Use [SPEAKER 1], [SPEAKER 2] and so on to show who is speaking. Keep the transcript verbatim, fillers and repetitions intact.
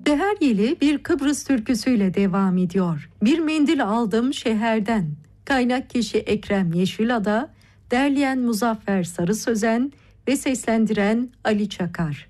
[SPEAKER 1] Seher Yeli bir Kıbrıs türküsüyle devam ediyor. Bir mendil aldım şehirden. Kaynak kişi Ekrem Yeşilada, derleyen Muzaffer Sarı Sözen ve seslendiren Ali Çakar.